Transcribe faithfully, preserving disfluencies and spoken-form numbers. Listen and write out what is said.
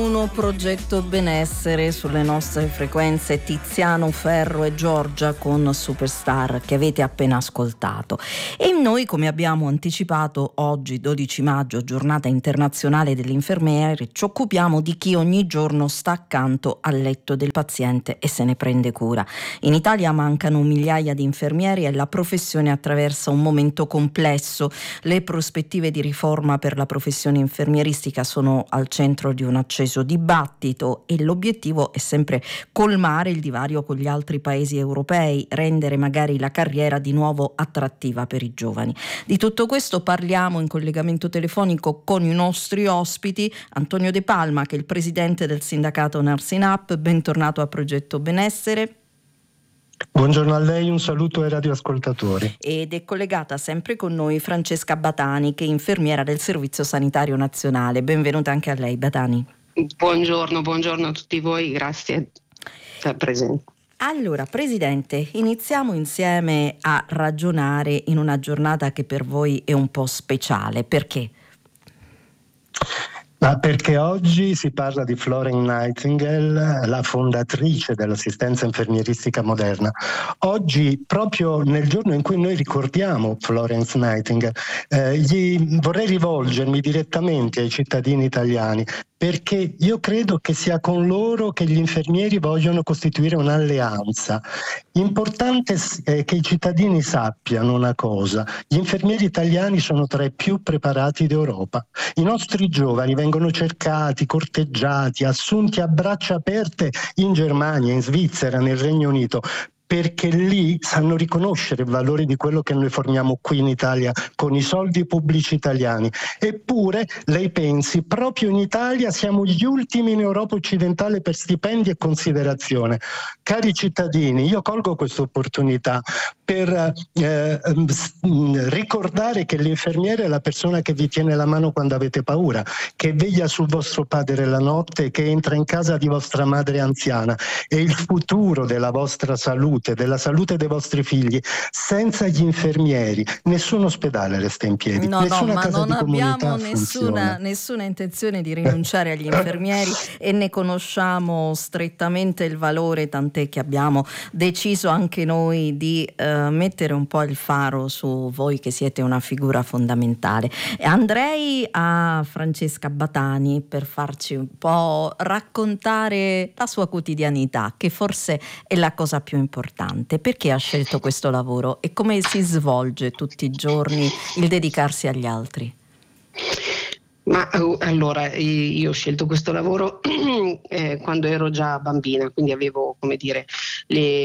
Uno progetto benessere sulle nostre frequenze Tiziano Ferro e Giorgia con Superstar che avete appena ascoltato. E noi, come abbiamo anticipato, oggi dodici maggio, giornata internazionale dell'infermiere, ci occupiamo di chi ogni giorno sta accanto al letto del paziente e se ne prende cura. In Italia mancano migliaia di infermieri e la professione attraversa un momento complesso. Le prospettive di riforma per la professione infermieristica sono al centro di un acceso dibattito e l'obiettivo è sempre colmare il divario con gli altri paesi europei, rendere magari la carriera di nuovo attrattiva per i giovani. Di tutto questo parliamo in collegamento telefonico con i nostri ospiti. Antonio De Palma, che è il presidente del sindacato Nursing Up, bentornato a Progetto Benessere. Buongiorno a lei, un saluto ai radioascoltatori. Ed è collegata sempre con noi Francesca Batani, che è infermiera del Servizio Sanitario Nazionale. Benvenuta anche a lei, Batani. Buongiorno, buongiorno a tutti voi, grazie per presente. Allora, Presidente, iniziamo insieme a ragionare in una giornata che per voi è un po' speciale. Perché? Ma perché oggi si parla di Florence Nightingale, la fondatrice dell'assistenza infermieristica moderna. Oggi, proprio nel giorno in cui noi ricordiamo Florence Nightingale, eh, gli vorrei rivolgermi direttamente ai cittadini italiani, perché io credo che sia con loro che gli infermieri vogliono costituire un'alleanza. Importante è che i cittadini sappiano una cosa: gli infermieri italiani sono tra i più preparati d'Europa. I nostri giovani vengono cercati, corteggiati, assunti a braccia aperte in Germania, in Svizzera, nel Regno Unito, perché lì sanno riconoscere il valore di quello che noi forniamo qui in Italia con i soldi pubblici italiani. Eppure, lei pensi, proprio in Italia siamo gli ultimi in Europa occidentale per stipendi e considerazione. Cari cittadini, io colgo questa opportunità per eh, ricordare che l'infermiere è la persona che vi tiene la mano quando avete paura, che veglia sul vostro padre la notte, che entra in casa di vostra madre anziana. È il futuro della vostra salute, della salute dei vostri figli. Senza gli infermieri nessun ospedale resta in piedi, no, nessuna no, ma casa non di comunità abbiamo nessuna, nessuna intenzione di rinunciare agli infermieri e ne conosciamo strettamente il valore, tant'è che abbiamo deciso anche noi di eh, mettere un po' il faro su voi che siete una figura fondamentale. E andrei a Francesca Batani per farci un po' raccontare la sua quotidianità, che forse è la cosa più importante. Perché ha scelto questo lavoro e come si svolge tutti i giorni il dedicarsi agli altri? Ma allora, io ho scelto questo lavoro eh, quando ero già bambina, quindi avevo, come dire, le